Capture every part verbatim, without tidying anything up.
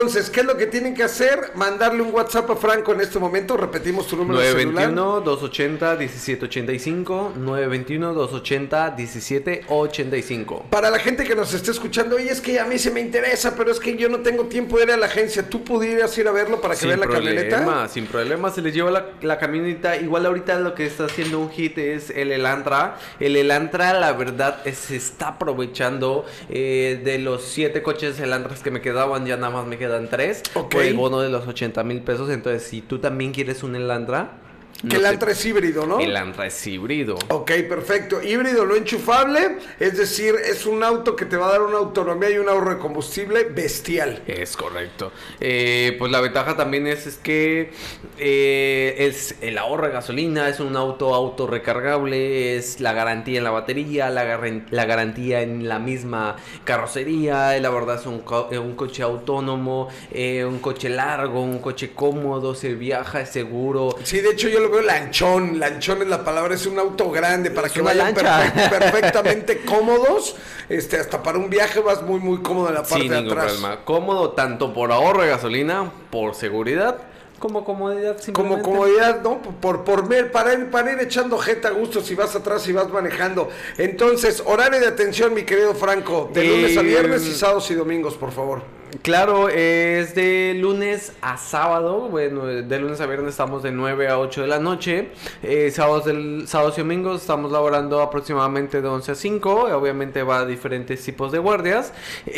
Entonces, ¿qué es lo que tienen que hacer? Mandarle un WhatsApp a Franco en este momento. Repetimos tu número de nueve celular. dos uno, dos ocho cero, uno siete ocho cinco, nueve dos uno, dos ocho cero, uno siete ocho cinco. Para la gente que nos esté escuchando, oye, es que a mí se me interesa, pero es que yo no tengo tiempo de ir a la agencia. ¿Tú pudieras ir a verlo para que Sin vean la problema, camioneta? Sin problema, se les lleva la, la camioneta. Igual ahorita lo que está haciendo un hit es el Elantra. El Elantra, la verdad, es- se está aprovechando eh, de los siete coches Elantras que me quedaban, ya nada más me quedan tres. Ok. Por el bono de los ochenta mil pesos. Entonces, si tú también quieres un Elantra... Que no el te- Elantra es híbrido, ¿no? El Elantra es híbrido. Ok, perfecto. Híbrido no enchufable, es decir, es un auto que te va a dar una autonomía y un ahorro de combustible bestial. Es correcto. Eh, pues la ventaja también es, es que eh, es el ahorro de gasolina, es un auto auto recargable, es la garantía en la batería, la, garran- la garantía en la misma carrocería. La verdad es un, co- eh, un coche autónomo, eh, un coche largo, un coche cómodo, se viaja, es seguro. Sí, de hecho yo lo veo lanchón, lanchón es la palabra, es un auto grande para Es que una vayan lancha. perfect- perfectamente cómodos, este, hasta para un viaje vas muy muy cómodo en la parte Sin de ningún atrás. problema. Cómodo tanto por ahorro de gasolina, por seguridad, como comodidad Como simplemente. comodidad, ¿no? Por, por ver, para ir, para ir echando jeta a gusto si vas atrás y vas manejando. Entonces, horario de atención, mi querido Franco, de lunes a Eh, viernes y sábados y domingos, por favor. Claro, es de lunes a sábado. Bueno, de lunes a viernes estamos de nueve a ocho de la noche. Eh, sábados, del, sábados y domingos estamos laborando aproximadamente de once a cinco. Obviamente va a diferentes tipos de guardias.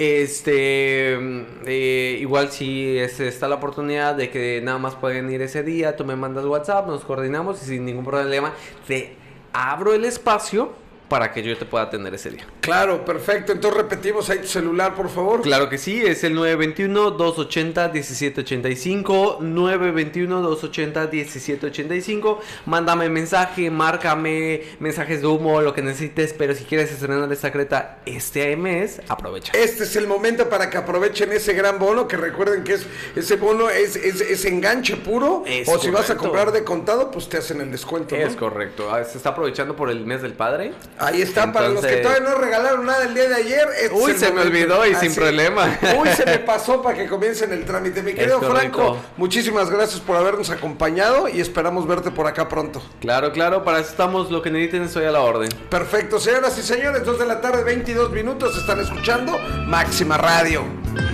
Este, eh, igual si es, está la oportunidad de que nada más pueden ir ese día, tú me mandas WhatsApp, nos coordinamos y sin ningún problema te abro el espacio para que yo te pueda atender ese día. Claro, perfecto. Entonces repetimos ahí tu celular, por favor. Claro que sí, es el nueve dos uno, dos ocho cero, uno siete ocho cinco, nueve dos uno, dos ocho cero, uno siete ocho cinco. Mándame mensaje, márcame, mensajes de humo, lo que necesites, pero si quieres estrenar esta Creta este mes, aprovecha. Este es el momento para que aprovechen ese gran bono, que recuerden que es ese bono es, es, es enganche puro, Es o si vas a correcto. comprar de contado, pues te hacen el descuento, ¿no? Es correcto, ah, se está aprovechando por el mes del padre. Ahí está, para los que Entonces- todavía no regalaron nada el día de ayer. este Uy, es el se me momento. olvidó y Así. sin problema. Uy, se me pasó para que comiencen el trámite. Mi querido correcto. Franco, muchísimas gracias por habernos acompañado y esperamos verte por acá pronto. Claro, claro, para eso estamos, lo que necesiten estoy a la orden. Perfecto, señoras y señores, dos de la tarde, veintidós minutos, están escuchando Máxima Radio.